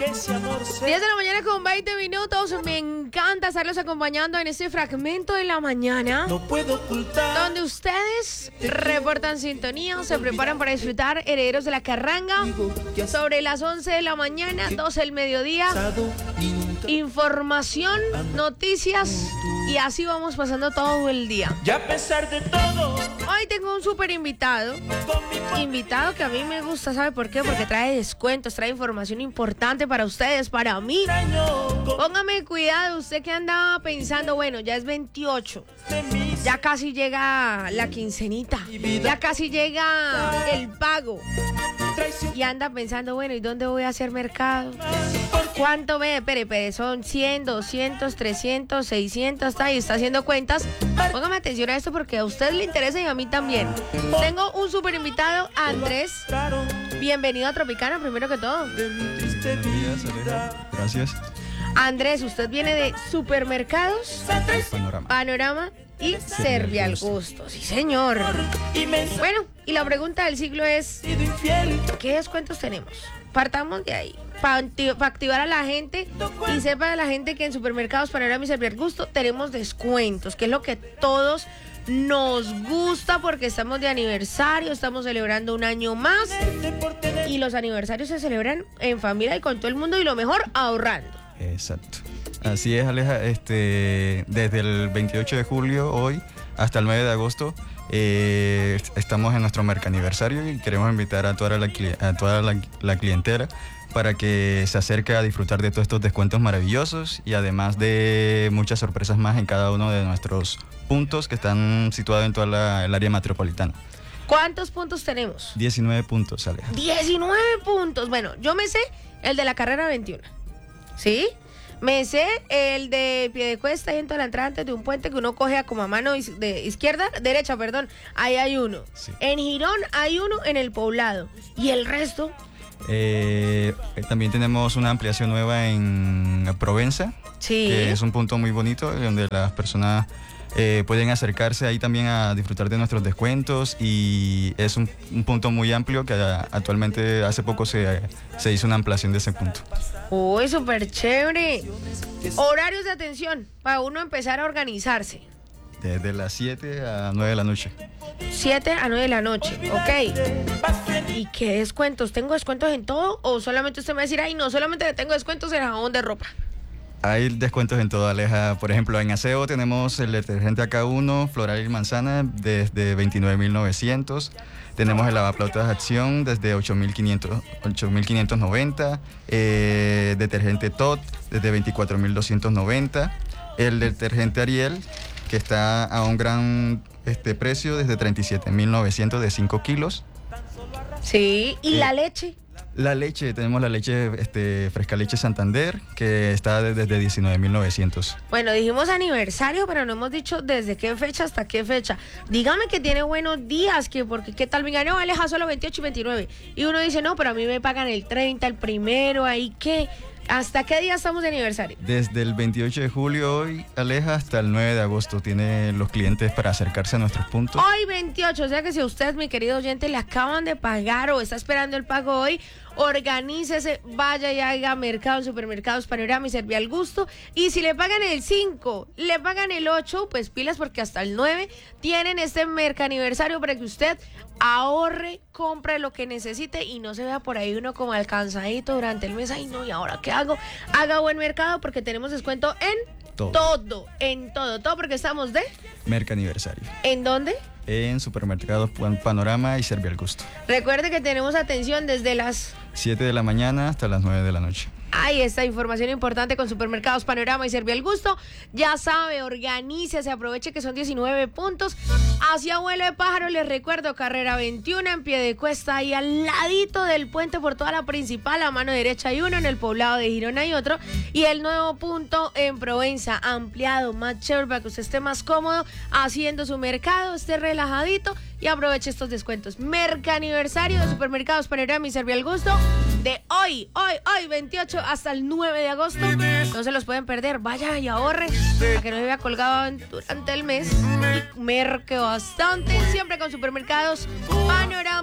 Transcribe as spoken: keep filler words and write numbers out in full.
diez de la mañana con veinte minutos. Me encanta estarlos acompañando en este fragmento de la mañana. No puedo ocultar. Donde ustedes reportan sintonía, se preparan para disfrutar Herederos de la Carranga. Sobre las once de la mañana, doce del mediodía. Información, noticias y así vamos pasando todo el día. Y a pesar de todo, hoy tengo un súper invitado. Invitado que a mí me gusta, ¿sabe por qué? Porque trae descuentos, trae información importante para ustedes, para mí. Póngame cuidado, usted que andaba pensando, bueno, ya es veintiocho, ya casi llega la quincenita, ya casi llega el pago. Y anda pensando, bueno, ¿y dónde voy a hacer mercado? ¿Cuánto me? Espere, espere, son cien, doscientos, trescientos, seiscientos, está ahí, está haciendo cuentas. Póngame atención a esto porque a usted le interesa y a mí también. Tengo un súper invitado, Andrés. Bienvenido a Tropicana, primero que todo. Buenos días, Aleja. Gracias. Andrés, usted viene de Supermercados Panorama. Panorama y Servi al Gusto. Sí, señor. Bueno, y la pregunta del siglo es, ¿qué descuentos tenemos? Partamos de ahí, para pa activar a la gente y sepa de la gente que en Supermercados Panorama y Servi al Gusto tenemos descuentos, que es lo que todos nos gusta porque estamos de aniversario, estamos celebrando un año más y los aniversarios se celebran en familia y con todo el mundo y lo mejor, ahorrando. Exacto. Así es, Aleja. Este, desde el veintiocho de julio, hoy, hasta el nueve de agosto, eh, estamos en nuestro mercaniversario y queremos invitar a toda la, a toda la, la clientela para que se acerque a disfrutar de todos estos descuentos maravillosos y además de muchas sorpresas más en cada uno de nuestros puntos que están situados en toda la, el área metropolitana. ¿Cuántos puntos tenemos? diecinueve puntos, Aleja. diecinueve puntos. Bueno, yo me sé el de la carrera veintiuno. ¿Sí? Me sé el de Piedecuesta y en toda la entrada antes de un puente que uno coge a como a mano is de izquierda, derecha, perdón. Ahí hay uno. Sí. En Girón hay uno en el Poblado. ¿Y el resto? Eh, también tenemos una ampliación nueva en Provenza. Sí. Que es un punto muy bonito donde las personas eh, pueden acercarse ahí también a disfrutar de nuestros descuentos y es un, un punto muy amplio que a, actualmente hace poco se, se hizo una ampliación de ese punto. Uy, súper chévere. Horarios de atención para uno empezar a organizarse. Desde las siete a nueve de la noche. siete a nueve de la noche, ok. ¿Y qué descuentos? ¿Tengo descuentos en todo? ¿O solamente usted me va a decir, ay, no, solamente tengo descuentos en el jabón de ropa? Hay descuentos en todo, Aleja. Por ejemplo, en aseo tenemos el detergente A K uno, floral y manzana, desde veintinueve mil novecientos. Tenemos el lavaplatos de acción desde ocho mil quinientos noventa. Eh, detergente T O T desde veinticuatro mil doscientos noventa. El detergente Ariel, que está a un gran este, precio, desde treinta y siete mil novecientos de cinco kilos. Sí, ¿y eh, la leche? La leche, tenemos la leche este, Fresca Leche Santander, que está desde de diecinueve mil novecientos. Bueno, dijimos aniversario, pero no hemos dicho desde qué fecha hasta qué fecha. Dígame que tiene buenos días, que porque qué tal, venga, no, Aleja, solo veintiocho y veintinueve. Y uno dice, no, pero a mí me pagan el treinta, el primero, ahí qué. ¿Hasta qué día estamos de aniversario? Desde el veintiocho de julio hoy, Aleja, hasta el nueve de agosto tienen los clientes para acercarse a nuestros puntos. Hoy veintiocho, o sea que si a usted, mi querido oyente, le acaban de pagar o está esperando el pago hoy, organícese, vaya y haga mercado en Supermercados Panorama y Servi al Gusto. Y si le pagan el cinco, le pagan el ocho, pues pilas porque hasta el nueve tienen este mercaniversario para que usted ahorre, compre lo que necesite y no se vea por ahí uno como alcanzadito durante el mes. Ay, no, ¿y ahora qué hago? Haga buen mercado porque tenemos descuento en todo, todo en todo, todo porque estamos de mercaniversario. ¿En dónde? En Supermercados Panorama y Servi al Gusto. Recuerde que tenemos atención desde las siete de la mañana hasta las nueve de la noche. Ahí está información importante con Supermercados Panorama y Servi al Gusto. Ya sabe, organícese, aproveche que son diecinueve puntos. Hacia Vuelo de Pájaro, les recuerdo, carrera veintiuno en Piedecuesta, ahí al ladito del puente por toda la principal, a mano derecha hay uno, en el Poblado de Girón hay otro. Y el nuevo punto en Provenza, ampliado, más chévere, para que usted esté más cómodo haciendo su mercado, esté relajadito y aproveche estos descuentos. Mercaniversario de Supermercados Panorama y Servi al Gusto de hoy, hoy, hoy, veintiocho hasta el nueve de agosto. No se los pueden perder. Vaya y ahorre para que no se vea colgado durante el mes y merque bastante. Siempre con Supermercados Panorama.